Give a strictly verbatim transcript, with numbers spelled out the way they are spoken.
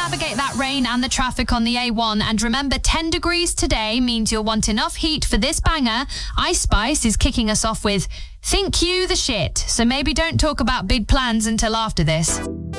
navigate that rain and the traffic on the A one. And remember, ten degrees today means you'll want enough heat for this banger. Ice Spice is kicking us off with Think You the Shit. So maybe don't talk about big plans until after this.